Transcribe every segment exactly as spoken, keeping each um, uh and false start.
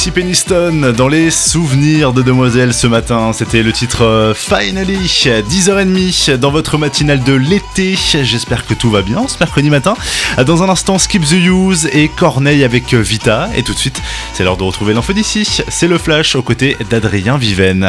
Lucy Peniston dans les souvenirs de Demoiselle ce matin. C'était le titre euh, Finally, dix heures trente dans votre matinale de l'été. J'espère que tout va bien ce mercredi matin. Dans un instant, Skip the Use et Corneille avec Vita. Et tout de suite, c'est l'heure de retrouver l'info d'ici. C'est le Flash aux côtés d'Adrien Viven.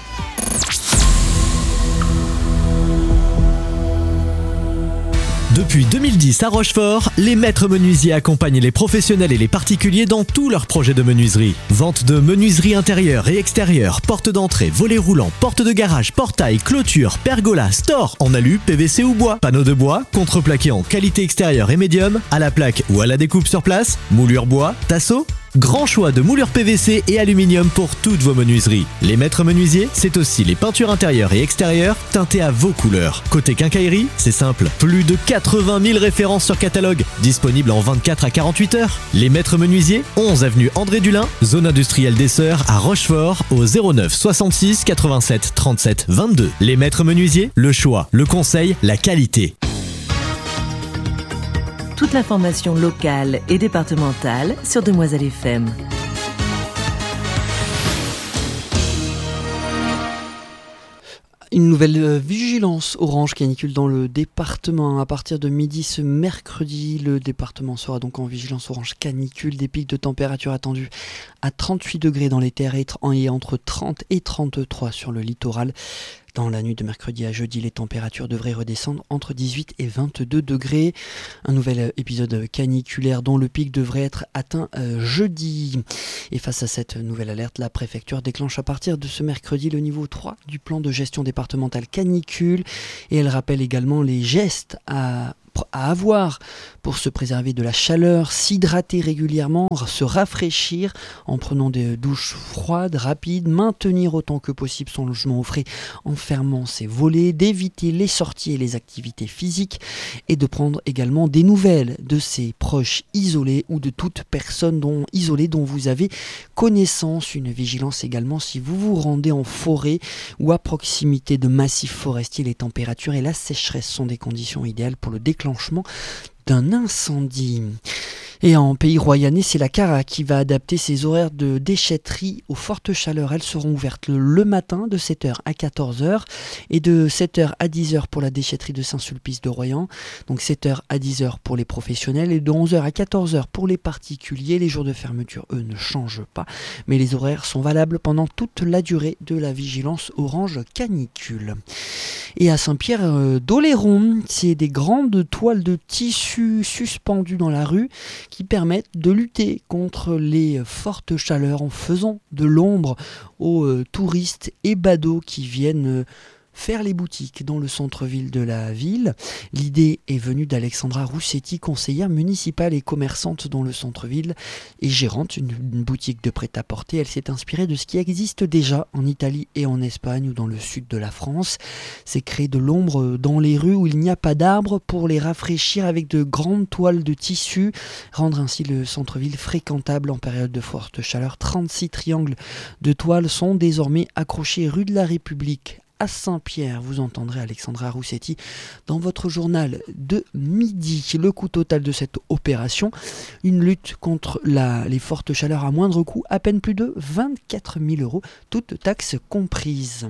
Depuis deux mille dix à Rochefort, les maîtres menuisiers accompagnent les professionnels et les particuliers dans tous leurs projets de menuiserie. Vente de menuiserie intérieure et extérieure, porte d'entrée, volets roulants, porte de garage, portail, clôture, pergola, store en alu, P V C ou bois, panneaux de bois, contreplaqué en qualité extérieure et médium, à la plaque ou à la découpe sur place, moulure bois, tasseau. Grand choix de moulures P V C et aluminium pour toutes vos menuiseries. Les maîtres menuisiers, c'est aussi les peintures intérieures et extérieures teintées à vos couleurs. Côté quincaillerie, c'est simple, plus de quatre-vingt mille références sur catalogue, disponibles en vingt-quatre à quarante-huit heures. Les maîtres menuisiers, onze avenue André Dulin, zone industrielle des Sœurs à Rochefort, au zéro neuf soixante-six quatre-vingt-sept trente-sept vingt-deux. Les maîtres menuisiers, le choix, le conseil, la qualité. Toute l'information locale et départementale sur Demoiselle F M. Une nouvelle vigilance orange canicule dans le département. À partir de midi ce mercredi, le département sera donc en vigilance orange canicule. Des pics de température attendus à trente-huit degrés dans les terres et entre trente et trente-trois sur le littoral. Dans la nuit de mercredi à jeudi, les températures devraient redescendre entre dix-huit et vingt-deux degrés. Un nouvel épisode caniculaire dont le pic devrait être atteint euh, jeudi. Et face à cette nouvelle alerte, la préfecture déclenche à partir de ce mercredi le niveau trois du plan de gestion départementale canicule. Et elle rappelle également les gestes à à avoir pour se préserver de la chaleur, s'hydrater régulièrement, se rafraîchir en prenant des douches froides, rapides, maintenir autant que possible son logement au frais en fermant ses volets, d'éviter les sorties et les activités physiques et de prendre également des nouvelles de ses proches isolés ou de toute personne dont, isolée dont vous avez connaissance. Une vigilance également si vous vous rendez en forêt ou à proximité de massifs forestiers. Les températures et la sécheresse sont des conditions idéales pour le déclenchement d'un incendie. Et en pays royannais, c'est la Cara qui va adapter ses horaires de déchetterie aux fortes chaleurs. Elles seront ouvertes le, le matin de sept heures à quatorze heures et de sept heures à dix heures pour la déchetterie de Saint-Sulpice de Royan. Donc sept heures à dix heures pour les professionnels et de onze heures à quatorze heures pour les particuliers. Les jours de fermeture, eux, ne changent pas, mais les horaires sont valables pendant toute la durée de la vigilance orange canicule. Et à Saint-Pierre euh, d'Oléron, c'est des grandes toiles de tissu suspendues dans la rue qui permettent de lutter contre les fortes chaleurs en faisant de l'ombre aux euh, touristes et badauds qui viennent euh, faire les boutiques dans le centre-ville de la ville. L'idée est venue d'Alexandra Roussetti, conseillère municipale et commerçante dans le centre-ville et gérante d'une une boutique de prêt-à-porter. Elle s'est inspirée de ce qui existe déjà en Italie et en Espagne ou dans le sud de la France. C'est créer de l'ombre dans les rues où il n'y a pas d'arbres pour les rafraîchir avec de grandes toiles de tissu, rendre ainsi le centre-ville fréquentable en période de forte chaleur. trente-six triangles de toiles sont désormais accrochés rue de la République à Saint-Pierre. Vous entendrez Alexandra Roussetti dans votre journal de midi. Le coût total de cette opération, une lutte contre la, les fortes chaleurs à moindre coût, à peine plus de vingt-quatre mille euros, toutes taxes comprises.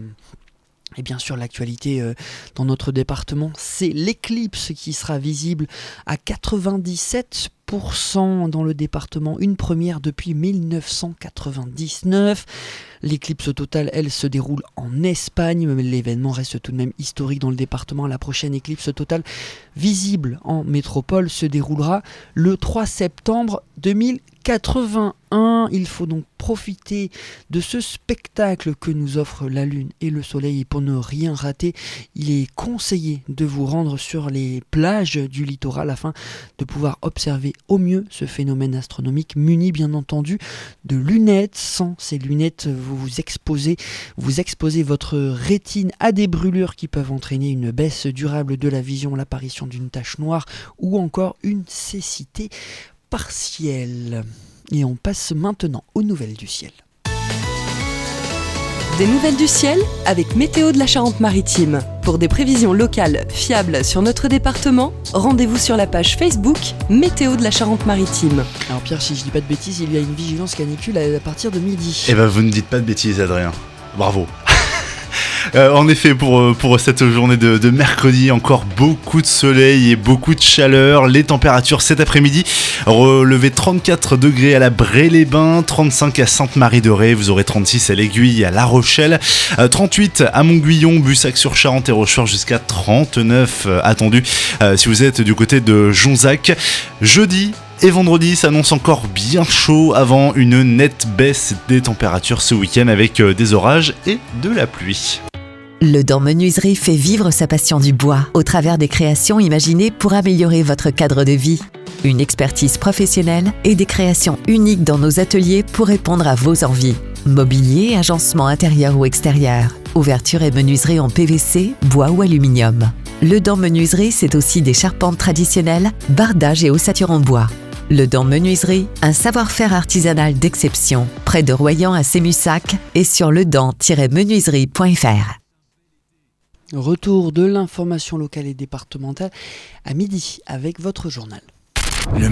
Et bien sûr, l'actualité euh, dans notre département, c'est l'éclipse qui sera visible à quatre-vingt-dix-sept pour cent dans le département, une première depuis mille neuf cent quatre-vingt-dix-neuf. L'éclipse totale, elle, se déroule en Espagne, mais l'événement reste tout de même historique dans le département. La prochaine éclipse totale visible en métropole se déroulera le trois septembre deux mille quatre-vingt-un. Il faut donc profiter de ce spectacle que nous offrent la Lune et le Soleil. Et pour ne rien rater, il est conseillé de vous rendre sur les plages du littoral afin de pouvoir observer au mieux ce phénomène astronomique, muni bien entendu de lunettes. Sans ces lunettes, vous vous exposez, vous exposez votre rétine à des brûlures qui peuvent entraîner une baisse durable de la vision, l'apparition d'une tache noire ou encore une cécité partielle. Et on passe maintenant aux nouvelles du ciel. Des nouvelles du ciel avec Météo de la Charente-Maritime. Pour des prévisions locales fiables sur notre département, rendez-vous sur la page Facebook Météo de la Charente-Maritime. Alors Pierre, si je dis pas de bêtises, il y a une vigilance canicule à partir de midi. Eh ben vous ne dites pas de bêtises, Adrien. Bravo. Euh, en effet, pour, pour cette journée de, de mercredi, encore beaucoup de soleil et beaucoup de chaleur. Les températures cet après-midi relevées trente-quatre degrés à la Bray-les-Bains, trente-cinq à Sainte-Marie-de-Ré, vous aurez trente-six à l'Aiguille et à La Rochelle, euh, trente-huit à Montguillon, Bussac-sur-Charente et Rochefort, jusqu'à trente-neuf euh, attendus euh, si vous êtes du côté de Jonzac. Jeudi et vendredi s'annonce encore bien chaud avant une nette baisse des températures ce week-end avec euh, des orages et de la pluie. Le Dent Menuiserie fait vivre sa passion du bois au travers des créations imaginées pour améliorer votre cadre de vie. Une expertise professionnelle et des créations uniques dans nos ateliers pour répondre à vos envies. Mobilier, agencement intérieur ou extérieur, ouverture et menuiserie en P V C, bois ou aluminium. Le Dent Menuiserie, c'est aussi des charpentes traditionnelles, bardage et ossature en bois. Le Dent Menuiserie, un savoir-faire artisanal d'exception, près de Royan à Sémussac et sur ledent tiret menuiserie point f r. Retour de l'information locale et départementale à midi avec votre journal.